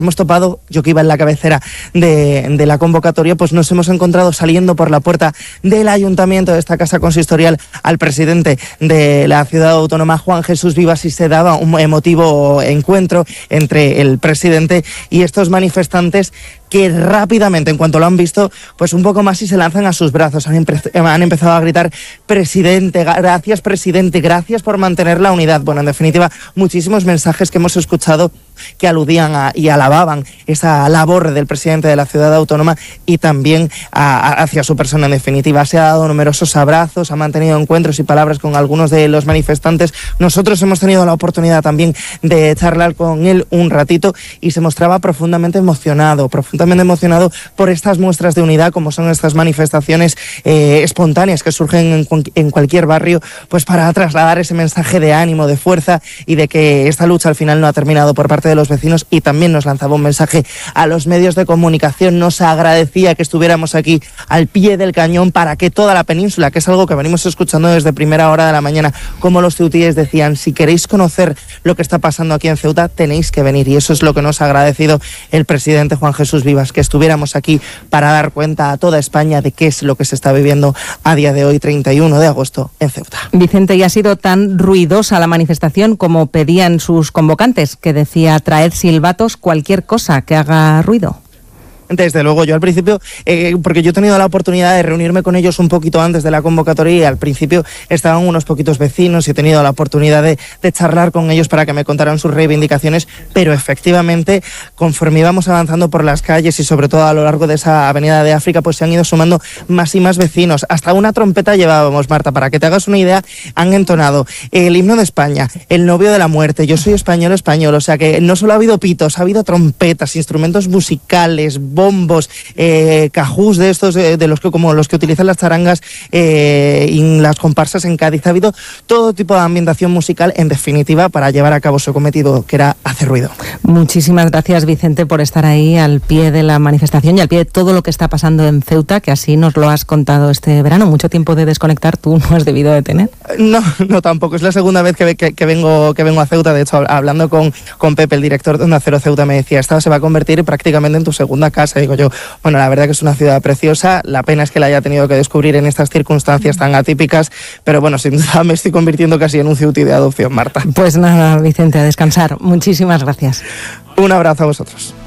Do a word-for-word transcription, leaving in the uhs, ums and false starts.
hemos topado, yo que iba en la cabecera de, de la convocatoria, pues nos hemos encontrado saliendo por la puerta del ayuntamiento de esta casa consistorial al presidente de la ciudad autónoma, Juan Jesús Vivas, y se daba un emotivo encuentro entre el presidente y estos manifestantes que rápidamente, en cuanto lo han visto, pues un poco más y se lanzan a sus brazos. Han, han empezado a gritar: presidente, gracias presidente, gracias por mantener la unidad. Bueno, en definitiva, muchísimos mensajes que hemos escuchado que aludían a, y alababan esa labor del presidente de la ciudad autónoma y también a, a, hacia su persona. En definitiva, se ha dado numerosos abrazos, ha mantenido encuentros y palabras con algunos de los manifestantes. Nosotros hemos tenido la oportunidad también de charlar con él un ratito y se mostraba profundamente emocionado, profundamente emocionado por estas muestras de unidad, como son estas manifestaciones eh, espontáneas que surgen en, en cualquier barrio, pues para trasladar ese mensaje de ánimo, de fuerza y de que esta lucha al final no ha terminado por parte de los vecinos. Y también nos lanzaba un mensaje a los medios de comunicación, nos agradecía que estuviéramos aquí al pie del cañón para que toda la península, que es algo que venimos escuchando desde primera hora de la mañana, como los ceutíes decían: si queréis conocer lo que está pasando aquí en Ceuta, tenéis que venir. Y eso es lo que nos ha agradecido el presidente Juan Jesús Vivas, que estuviéramos aquí para dar cuenta a toda España de qué es lo que se está viviendo a día de hoy, treinta y uno de agosto, en Ceuta. Vicente, ¿y ha sido tan ruidosa la manifestación como pedían sus convocantes, que decía: traed silbatos, cualquier cosa que haga ruido? Desde luego, yo al principio, eh, porque yo he tenido la oportunidad de reunirme con ellos un poquito antes de la convocatoria, y al principio estaban unos poquitos vecinos y he tenido la oportunidad de, de charlar con ellos para que me contaran sus reivindicaciones, pero efectivamente, conforme íbamos avanzando por las calles y sobre todo a lo largo de esa avenida de África, pues se han ido sumando más y más vecinos. Hasta una trompeta llevábamos, Marta, para que te hagas una idea. Han entonado el himno de España, el novio de la muerte, yo soy español, español, o sea que no solo ha habido pitos, ha habido trompetas, instrumentos musicales, bombos, eh, cajús de estos, eh, de los que como los que utilizan las charangas eh, y las comparsas en Cádiz. Ha habido todo tipo de ambientación musical, en definitiva, para llevar a cabo su cometido, que era hacer ruido. Muchísimas gracias, Vicente, por estar ahí al pie de la manifestación y al pie de todo lo que está pasando en Ceuta, que así nos lo has contado este verano. Mucho tiempo de desconectar tú no has debido de tener. No, no tampoco. Es la segunda vez que, que, que, vengo, que vengo a Ceuta. De hecho, hablando con, con Pepe, el director de Onda Cero Ceuta, me decía: esta se va a convertir prácticamente en tu segunda casa. Digo yo, bueno, la verdad que es una ciudad preciosa, la pena es que la haya tenido que descubrir en estas circunstancias tan atípicas, pero bueno, sin duda me estoy convirtiendo casi en un ceutí de adopción, Marta. Pues nada, Vicente, a descansar. Muchísimas gracias. Un abrazo a vosotros.